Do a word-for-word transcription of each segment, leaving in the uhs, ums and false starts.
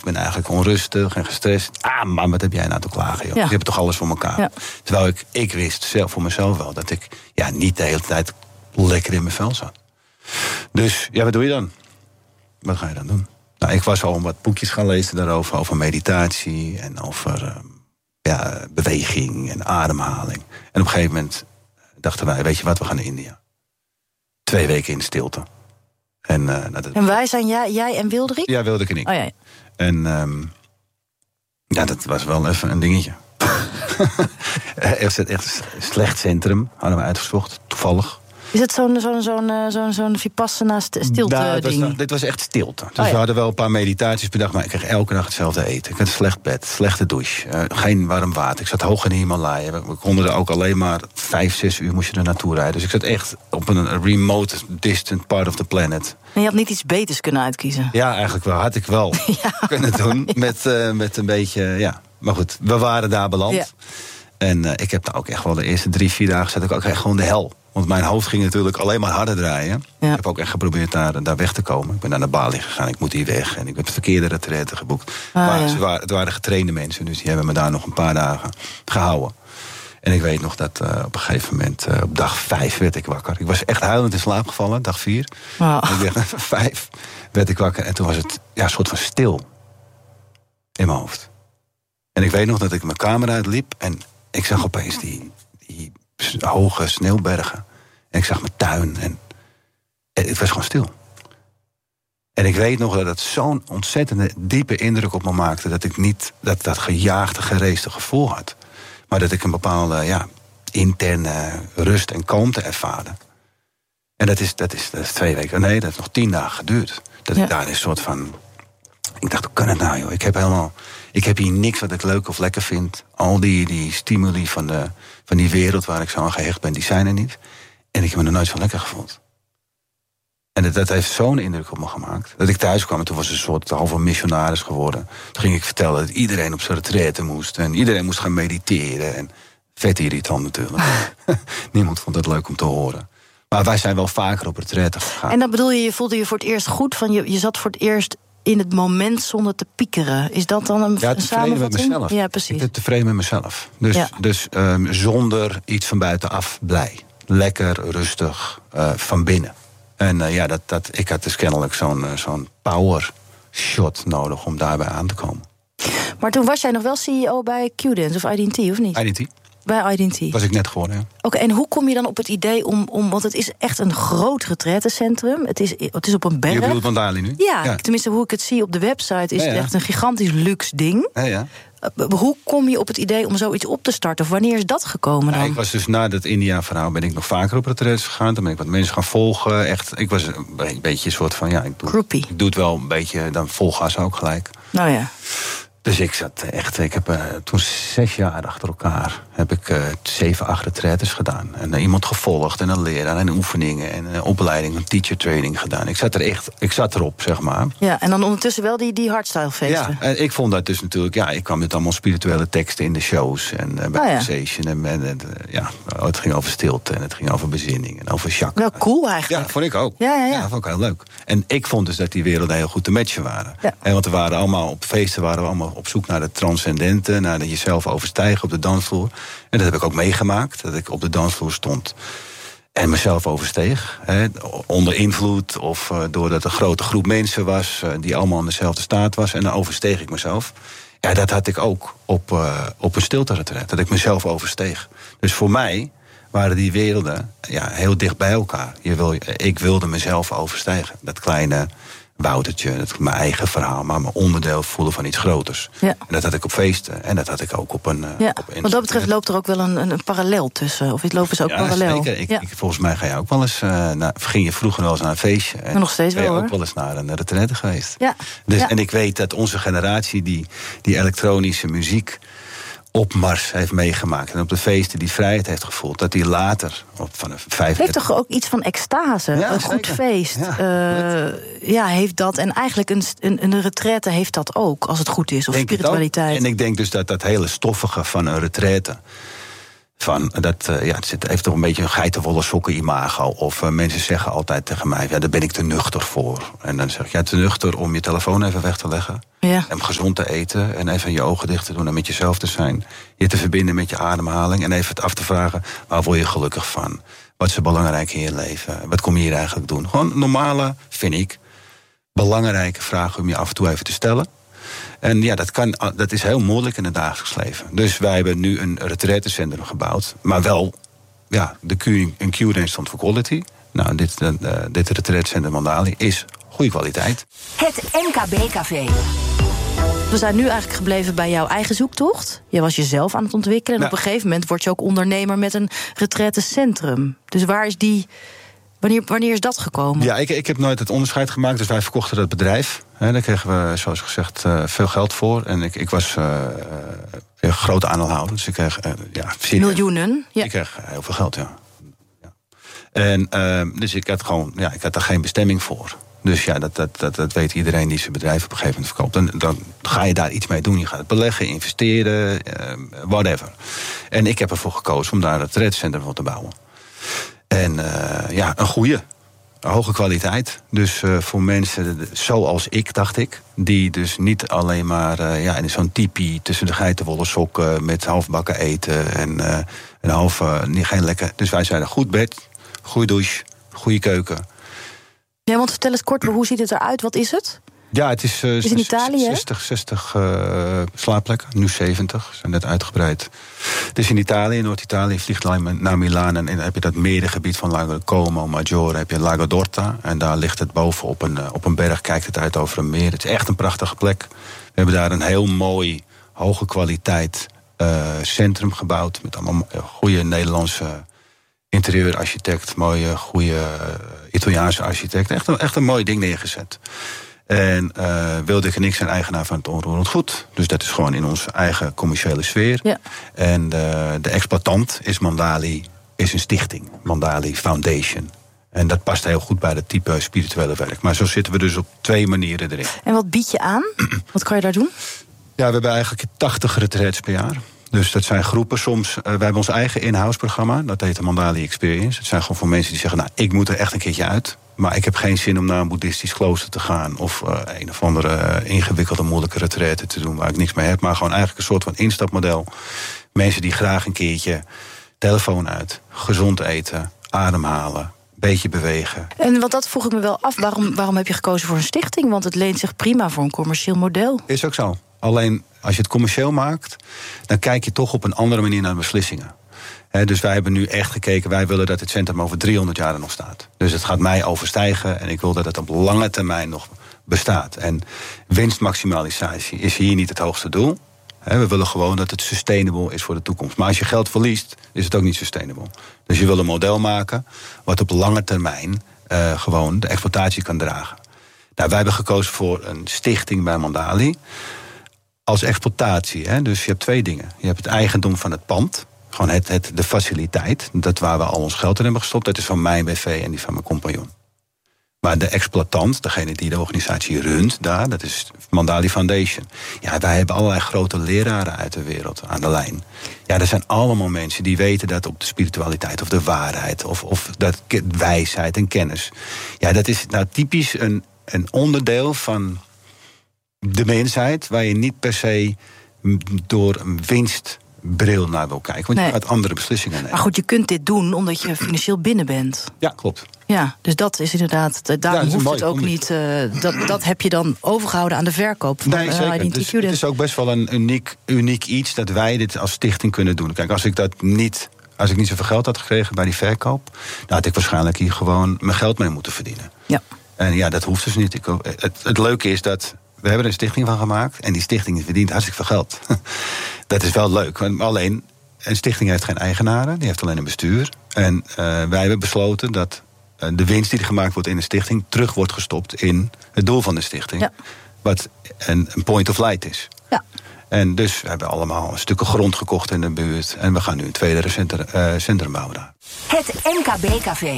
ben eigenlijk onrustig en gestrest. Ah, maar wat heb jij nou te klagen, joh? Ja. Je hebt toch alles voor elkaar. Ja. Terwijl ik, ik wist zelf voor mezelf wel dat ik ja, niet de hele tijd lekker in mijn vel zat. Dus, ja, wat doe je dan? Wat ga je dan doen? Nou, ik was al wat boekjes gaan lezen daarover, over meditatie en over uh, ja, beweging en ademhaling. En op een gegeven moment dachten wij, weet je wat, we gaan naar India. Twee weken in stilte. En, uh, nou, dat... en wij zijn jij, jij en Wilderik? Ja, Wilderik en ik. Oh, ja. En um, ja, dat was wel even een dingetje. echt, echt een slecht centrum hadden we uitgezocht, toevallig. Is het zo'n zo'n zo'n zo'n zo'n Vipassana stilte nou, ding? Was, dit was echt stilte. Dus oh, ja. we hadden wel een paar meditaties per dag, maar ik kreeg elke dag hetzelfde eten. Ik had een slecht bed, slechte douche, uh, geen warm water. Ik zat hoog in de Himalaya. We, we konden er ook alleen maar vijf, zes uur moest je er naartoe rijden. Dus ik zat echt op een remote, distant part of the planet. En je had niet iets beters kunnen uitkiezen? Ja, eigenlijk wel. Had ik wel ja. kunnen doen. Met, uh, met een beetje, ja. Maar goed, we waren daar beland. Ja. En uh, ik heb daar ook echt wel de eerste drie, vier dagen zat ik ook echt gewoon de hel. Want mijn hoofd ging natuurlijk alleen maar harder draaien. Ja. Ik heb ook echt geprobeerd daar, daar weg te komen. Ik ben naar de Bali gegaan, ik moet hier weg. En ik heb de verkeerde retraite geboekt. Ah, maar ja. ze waren, het waren getrainde mensen, dus die hebben me daar nog een paar dagen gehouden. En ik weet nog dat uh, op een gegeven moment, uh, op dag vijf werd ik wakker. Ik was echt huilend in slaap gevallen, dag vier. Oh. En ik dacht, vijf werd ik wakker. En toen was het ja, een soort van stil in mijn hoofd. En ik weet nog dat ik mijn kamer uitliep en ik zag opeens die, die hoge sneeuwbergen. En ik zag mijn tuin en het was gewoon stil. En ik weet nog dat het zo'n ontzettende diepe indruk op me maakte, dat ik niet dat, dat gejaagde, gereesde gevoel had. Maar dat ik een bepaalde ja, interne rust en kalmte ervaarde. En dat is, dat, is, dat is twee weken, nee, dat heeft nog tien dagen geduurd. Dat ja. ik daar een soort van, ik dacht, hoe kan het nou, joh? Ik heb helemaal, ik heb hier niks wat ik leuk of lekker vind. Al die, die stimuli van, de, van die wereld waar ik zo aan gehecht ben, die zijn er niet. En ik heb me er nooit zo lekker gevoeld. En dat, dat heeft zo'n indruk op me gemaakt. Dat ik thuis kwam en toen was het een soort halve missionaris geworden. Toen ging ik vertellen dat iedereen op zijn retraite moest. En iedereen moest gaan mediteren. En vet irritant natuurlijk. Niemand vond het leuk om te horen. Maar wij zijn wel vaker op retraite gegaan. En dan bedoel je, je voelde je voor het eerst goed? Van je, je zat voor het eerst in het moment zonder te piekeren. Is dat dan een, ja, een samenvatting? Met mezelf. Ja, precies. Ik ben tevreden met mezelf. Dus, ja. dus um, zonder iets van buitenaf blij. Lekker, rustig, uh, van binnen. En uh, ja, dat, dat, ik had dus kennelijk zo'n, uh, zo'n power shot nodig om daarbij aan te komen. Maar toen was jij nog wel C E O bij Q-Dance of I D T, of niet? I D T. Bij I D T. Was ik net geworden, ja. Oké, okay, en hoe kom je dan op het idee om, om... want het is echt een groot retraitecentrum. Het is, het is op een berg. Je bedoelt Mandali nu? Ja, ja, tenminste hoe ik het zie op de website... is ja, ja. het echt een gigantisch luxe ding. Ja, ja. Uh, hoe kom je op het idee om zoiets op te starten? Of wanneer is dat gekomen dan? Ja, ik was dus na dat India-verhaal ben ik nog vaker op retraites gegaan. Toen ben ik wat mensen gaan volgen. Echt, ik was een beetje een soort van... ja, ik doe, ik doe het wel een beetje, dan volgas ook gelijk. Nou ja. Dus ik zat echt, ik heb uh, toen zes jaar achter elkaar... heb ik uh, zeven, acht retraites gedaan. En uh, iemand gevolgd en een leraar en oefeningen... en uh, opleiding, een teacher training gedaan. Ik zat er echt, ik zat erop, zeg maar. Ja, en dan ondertussen wel die, die hardstyle feesten. Ja, en ik vond dat dus natuurlijk... ja, ik kwam met allemaal spirituele teksten in de shows... en uh, bij oh, ja. en, en, en uh, ja, het ging over stilte... en het ging over bezinning en over chakra. Wel cool eigenlijk. Ja, vond ik ook. Ja, ja, ja. ja, vond ik heel leuk. En ik vond dus dat die werelden heel goed te matchen waren. Ja. En want we waren allemaal op feesten... waren we allemaal op zoek naar het transcendente... naar jezelf overstijgen op de dansvloer. En dat heb ik ook meegemaakt, dat ik op de dansvloer stond... en mezelf oversteeg, hè, onder invloed... of uh, doordat een grote groep mensen was... Uh, die allemaal in dezelfde staat was... en dan oversteeg ik mezelf. Ja, dat had ik ook op, uh, op een stilte-retreat, dat ik mezelf oversteeg. Dus voor mij waren die werelden ja, heel dicht bij elkaar. Je wil, ik wilde mezelf overstijgen, dat kleine... Woutertje, dat mijn eigen verhaal, maar mijn onderdeel voelen van iets groters. Ja. En dat had ik op feesten en dat had ik ook op een... Ja. Op een wat dat betreft loopt er ook wel een, een, een parallel tussen. Of lopen ze ook ja, parallel? Zeker. Ik, ja. ik, volgens mij ga je ook wel eens... Uh, naar, ging je vroeger wel eens naar een feestje. Maar nog steeds wel, ben je hoor. ook wel eens naar een retraite geweest. Ja. Dus, ja. En ik weet dat onze generatie die, die elektronische muziek... opmars heeft meegemaakt. En op de feesten die vrijheid heeft gevoeld. Dat die later, op van een vijf... Het heeft toch ook iets van extase? Ja, een goed zeker. feest. Ja, uh, ja, heeft dat. En eigenlijk een, een, een retraite heeft dat ook, als het goed is. Of denk spiritualiteit. En ik denk dus dat dat hele stoffige van een retraite... Van, dat, uh, ja, het zit, heeft toch een beetje een geitenwolle sokken imago. Of uh, mensen zeggen altijd tegen mij, ja, daar ben ik te nuchter voor. En dan zeg ik, ja, te nuchter om je telefoon even weg te leggen. Ja. En gezond te eten. En even je ogen dicht te doen en met jezelf te zijn. Je te verbinden met je ademhaling. En even het af te vragen, waar word je gelukkig van? Wat is er belangrijk in je leven? Wat kom je hier eigenlijk doen? Gewoon normale, vind ik, belangrijke vragen om je af en toe even te stellen. En ja, dat, kan, dat is heel moeilijk in het dagelijks leven. Dus wij hebben nu een retraitecentrum gebouwd. Maar wel, ja, de Q, een Q stond voor quality. Nou, dit, uh, dit retraitecentrum Mandali is goede kwaliteit. Het M K B-café. We zijn nu eigenlijk gebleven bij jouw eigen zoektocht. Je was jezelf aan het ontwikkelen. En ja. op een gegeven moment word je ook ondernemer met een retraitecentrum. Dus waar is die... Wanneer, wanneer is dat gekomen? Ja, ik, ik heb nooit het onderscheid gemaakt. Dus wij verkochten dat bedrijf. He, daar kregen we, zoals gezegd, uh, veel geld voor. En ik, ik was uh, een grote aandeelhouder. Dus ik kreeg... Uh, ja, miljoenen? Ja. Ik kreeg heel veel geld, ja. ja. En uh, dus ik had gewoon... Ja, ik had er geen bestemming voor. Dus ja, dat, dat, dat, dat weet iedereen die zijn bedrijf op een gegeven moment verkoopt. En dan ga je daar iets mee doen. Je gaat het beleggen, investeren, uh, whatever. En ik heb ervoor gekozen om daar het retraitecentrum voor te bouwen. En uh, ja, een goede, een hoge kwaliteit. Dus uh, voor mensen zoals ik, dacht ik, die dus niet alleen maar uh, ja, in zo'n tipi tussen de geitenwolle sokken met halfbakken eten en uh, een half, uh, niet, geen lekker. Dus wij zeiden goed bed, goede douche, goede keuken. Ja, want vertel eens kort, hoe ziet het eruit? Wat is het? Ja, het is, uh, is in Italië, zestig, zestig uh, slaapplekken, nu zeventig, zijn net uitgebreid. Het is in Italië, Noord-Italië, je vliegt naar Milaan en dan heb je dat merengebied van Lago Como, Maggiore, heb je Lago d'Orta. En daar ligt het boven op een, uh, op een berg, kijkt het uit over een meer. Het is echt een prachtige plek. We hebben daar een heel mooi, hoge kwaliteit uh, centrum gebouwd met allemaal goede Nederlandse interieurarchitect, mooie, goede uh, Italiaanse architect. Echt een, echt een mooi ding neergezet. En uh, Wildek en ik zijn eigenaar van het onroerend goed. Dus dat is gewoon in onze eigen commerciële sfeer. Ja. En de, de exploitant is Mandali, is een stichting. Mandali Foundation. En dat past heel goed bij het type spirituele werk. Maar zo zitten we dus op twee manieren erin. En wat bied je aan? Wat kan je daar doen? Ja, we hebben eigenlijk tachtig retraits per jaar. Dus dat zijn groepen soms. Uh, wij hebben ons eigen in-house programma. Dat heet de Mandali Experience. Het zijn gewoon voor mensen die zeggen, nou, ik moet er echt een keertje uit. Maar ik heb geen zin om naar een boeddhistisch klooster te gaan. Of uh, een of andere uh, ingewikkelde, moeilijke retraite te doen waar ik niks mee heb. Maar gewoon eigenlijk een soort van instapmodel. Mensen die graag een keertje telefoon uit, gezond eten, ademhalen, beetje bewegen. En want dat vroeg ik me wel af. Waarom, waarom heb je gekozen voor een stichting? Want het leent zich prima voor een commercieel model. Is ook zo. Alleen als je het commercieel maakt, dan kijk je toch op een andere manier naar beslissingen. He, dus wij hebben nu echt gekeken, wij willen dat het centrum over driehonderd jaar er nog staat. Dus het gaat mij overstijgen en ik wil dat het op lange termijn nog bestaat. En winstmaximalisatie is hier niet het hoogste doel. He, we willen gewoon dat het sustainable is voor de toekomst. Maar als je geld verliest, is het ook niet sustainable. Dus je wil een model maken wat op lange termijn uh, gewoon de exploitatie kan dragen. Nou, wij hebben gekozen voor een stichting bij Mandali als exploitatie. Hè? Dus je hebt twee dingen. Je hebt het eigendom van het pand. Gewoon het, het, de faciliteit, dat waar we al ons geld in hebben gestopt. Dat is van mijn B V en die van mijn compagnon. Maar de exploitant, degene die de organisatie runt daar, dat is Mandali Foundation. Ja, wij hebben allerlei grote leraren uit de wereld aan de lijn. Ja, dat zijn allemaal mensen die weten dat op de spiritualiteit of de waarheid of, of dat wijsheid en kennis. Ja, dat is nou typisch een, een onderdeel van de mensheid waar je niet per se door een winstbril naar wil kijken. Want nee. je gaat andere beslissingen nemen. Maar goed, je kunt dit doen omdat je financieel binnen bent. Ja, klopt. Ja, dus dat is inderdaad, daarom ja, hoeft het ook niet. Uh, dat, dat heb je dan overgehouden aan de verkoop van nee, zeker. Uh, dus, het is ook best wel een uniek, uniek iets dat wij dit als stichting kunnen doen. Kijk, als ik dat niet, als ik niet zoveel geld had gekregen bij die verkoop, dan had ik waarschijnlijk hier gewoon mijn geld mee moeten verdienen. Ja. En ja, dat hoeft dus niet. Ik, het, het leuke is dat we hebben er een stichting van gemaakt en die stichting verdient hartstikke veel geld. Dat is wel leuk. Alleen, een stichting heeft geen eigenaren, die heeft alleen een bestuur. En uh, wij hebben besloten dat de winst die er gemaakt wordt in de stichting terug wordt gestopt in het doel van de stichting. Ja. Wat een, een point of light is. Ja. En dus we hebben allemaal stukken grond gekocht in de buurt. En we gaan nu een tweede centrum, uh, centrum bouwen daar. Het M K B-café.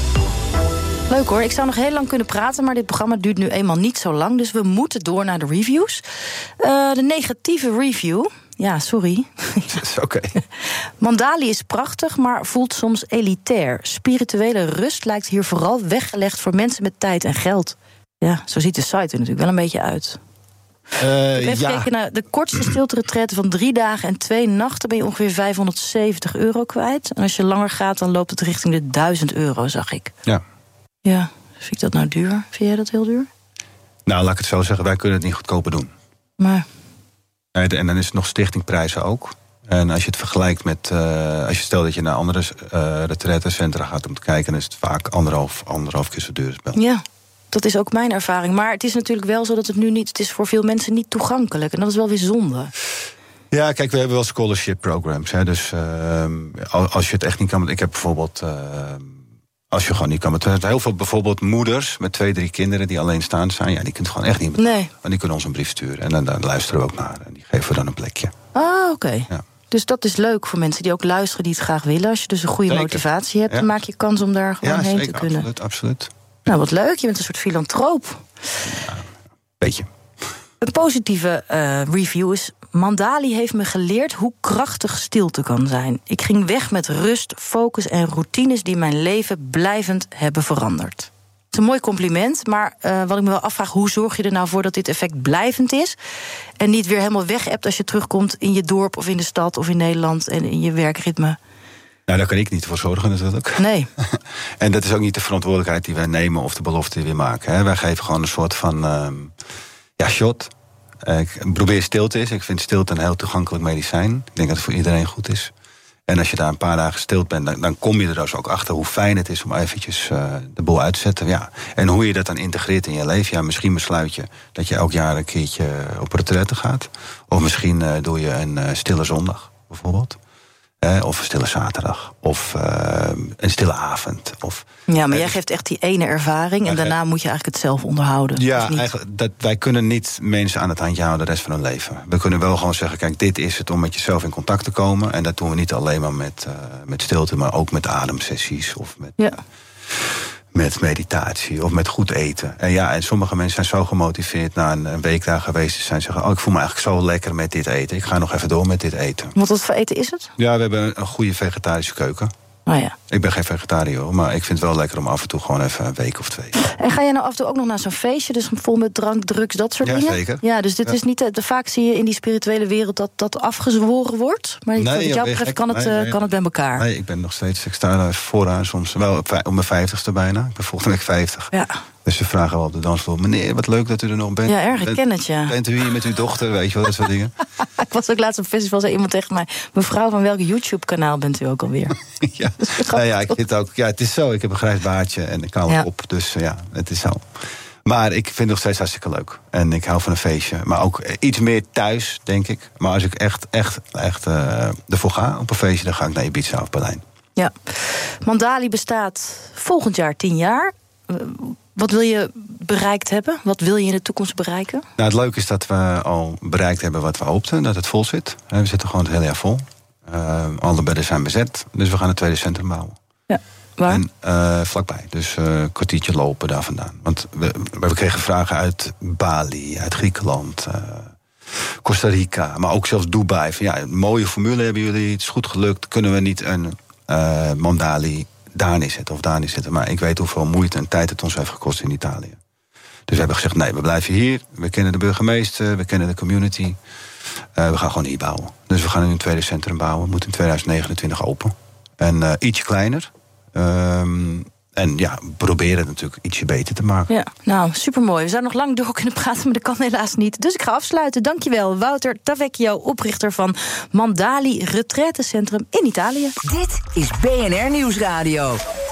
Leuk hoor, ik zou nog heel lang kunnen praten, maar dit programma duurt nu eenmaal niet zo lang. Dus we moeten door naar de reviews. Uh, de negatieve review Ja, sorry. Dat is oké. Okay. Mandali is prachtig, maar voelt soms elitair. Spirituele rust lijkt hier vooral weggelegd voor mensen met tijd en geld. Ja, zo ziet de site er natuurlijk wel een beetje uit. Uh, ik heb even ja. gekeken naar de kortste stilte-retraite van drie dagen en twee nachten. Ben je ongeveer vijfhonderdzeventig euro kwijt. En als je langer gaat, dan loopt het richting de duizend euro, zag ik. Ja. Ja, vind ik dat nou duur? Vind jij dat heel duur? Nou, laat ik het zo zeggen, wij kunnen het niet goedkoper doen. Maar... En dan is het nog stichtingprijzen ook. En als je het vergelijkt met... Uh, als je stelt dat je naar andere uh, retraitecentra gaat om te kijken... dan is het vaak anderhalf, anderhalf keer zo duur als bij ons. Ja, dat is ook mijn ervaring. Maar het is natuurlijk wel zo dat het nu niet... het is voor veel mensen niet toegankelijk. En dat is wel weer zonde. Ja, kijk, we hebben wel scholarship programs. Hè, dus uh, als je het echt niet kan... Ik heb bijvoorbeeld... Uh, als je gewoon niet kan... Er zijn heel veel bijvoorbeeld moeders met twee, drie kinderen... die alleenstaand zijn. Ja, die kunnen gewoon echt niet betalen. Nee. Maar die kunnen ons een brief sturen. En dan, dan luisteren we ook naar. En die geven we dan een plekje. Ah, oké. Okay. Ja. Dus dat is leuk voor mensen die ook luisteren, die het graag willen. Als je dus een goede zeker. motivatie hebt, ja. dan maak je kans om daar gewoon ja, heen zeker, te kunnen. Absoluut, absoluut. Nou, wat leuk. Je bent een soort filantroop. Ja, beetje. Een positieve uh, review is... Mandali heeft me geleerd hoe krachtig stilte kan zijn. Ik ging weg met rust, focus en routines... die mijn leven blijvend hebben veranderd. Het is een mooi compliment, maar uh, wat ik me wel afvraag... hoe zorg je er nou voor dat dit effect blijvend is... en niet weer helemaal weg hebt als je terugkomt in je dorp... of in de stad of in Nederland en in je werkritme... Nou, daar kan ik niet voor zorgen natuurlijk. Nee. En dat is ook niet de verantwoordelijkheid die wij nemen... of de belofte die we maken. Hè. Wij geven gewoon een soort van uh, ja, shot... Ik probeer stilte is. Ik vind stilte een heel toegankelijk medicijn. Ik denk dat het voor iedereen goed is. En als je daar een paar dagen stilt bent... dan, dan kom je er dus ook achter hoe fijn het is... om eventjes uh, de boel uit te zetten. Ja. En hoe je dat dan integreert in je leven. Ja, misschien besluit je dat je elk jaar een keertje op retraite gaat. Of misschien uh, doe je een uh, stille zondag, bijvoorbeeld. Eh, of een stille zaterdag. Of uh, een stille avond. Of, ja, maar jij geeft echt die ene ervaring... en daarna moet je eigenlijk het zelf onderhouden. Ja, eigenlijk, dat, wij kunnen niet mensen aan het handje houden de rest van hun leven. We kunnen wel gewoon zeggen, kijk, dit is het om met jezelf in contact te komen. En dat doen we niet alleen maar met, uh, met stilte... maar ook met ademsessies of met... Ja. Met meditatie of met goed eten. En ja, en sommige mensen zijn zo gemotiveerd na een, een week daar geweest te zijn. Zeggen, oh, ik voel me eigenlijk zo lekker met dit eten. Ik ga nog even door met dit eten. Wat wat voor eten is het? Ja, we hebben een goede vegetarische keuken. Oh ja. Ik ben geen vegetariër, maar ik vind het wel lekker om af en toe gewoon even een week of twee. En ga jij nou af en toe ook nog naar zo'n feestje, dus vol met drank, drugs, dat soort ja, dingen? Zeker. Ja, dus dit ja. is niet te, vaak zie je in die spirituele wereld dat dat afgezworen wordt. Maar nee, wat jou betreft kan het, nee, nee. kan het bij elkaar. Nee, ik ben nog steeds, ik sta daar vooraan soms wel op, op mijn vijftigste bijna. Ik ben volgende week vijftig. Ja. Dus ze vragen wel op de dansvloer, meneer, wat leuk dat u er nog bent. Ja, erg, ik ken het, ja. Bent u hier met uw dochter, weet je wel, dat soort dingen. Ik was ook laatst op festival, zei iemand tegen mij... mevrouw, van welk YouTube-kanaal bent u ook alweer? ja, nou ja, ik vind ook, ja, het is zo. Ik heb een grijs baardje en ik hou ja. op, dus ja, het is zo. Maar ik vind het nog steeds hartstikke leuk. En ik hou van een feestje. Maar ook iets meer thuis, denk ik. Maar als ik echt, echt, echt uh, ervoor ga op een feestje... dan ga ik naar Ibiza of Berlijn. Ja. Mandali bestaat volgend jaar tien jaar... Uh, Wat wil je bereikt hebben? Wat wil je in de toekomst bereiken? Nou, het leuke is dat we al bereikt hebben wat we hoopten. Dat het vol zit. We zitten gewoon het hele jaar vol. Uh, alle bedden zijn bezet. Dus we gaan het tweede centrum bouwen. Ja, waar? En uh, vlakbij. Dus uh, een kwartiertje lopen daar vandaan. Want we, we kregen vragen uit Bali, uit Griekenland... Uh, Costa Rica, maar ook zelfs Dubai. Van, ja, een mooie formule hebben jullie. Het is goed gelukt. Kunnen we niet een uh, Mandali... daar neerzetten of daar neerzetten. Maar ik weet hoeveel moeite en tijd het ons heeft gekost in Italië. Dus we hebben gezegd, nee, we blijven hier. We kennen de burgemeester, we kennen de community. Uh, we gaan gewoon hier bouwen. Dus we gaan nu een tweede centrum bouwen. We moeten in tweeduizend negenentwintig open. En uh, ietsje kleiner. Um, en ja, proberen het natuurlijk ietsje beter te maken. Ja, nou, supermooi. We zouden nog lang door kunnen praten, maar dat kan helaas niet. Dus ik ga afsluiten. Dankjewel, Wouter Tavecchio, oprichter van Mandali Retraitecentrum in Italië. Dit is B N R Nieuwsradio.